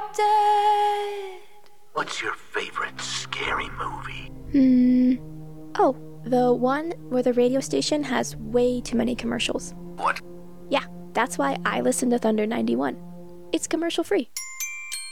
dead. What's your favorite scary movie? Oh, the one where the radio station has way too many commercials. What? Yeah, that's why I listen to Thunder 91. It's commercial free.